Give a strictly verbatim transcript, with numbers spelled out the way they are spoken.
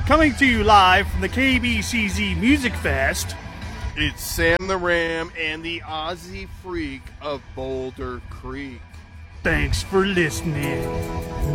Coming to you live from the K B C Z Music Fest, it's Sam the Ram and the Aussie Freak of Boulder Creek. Thanks for listening.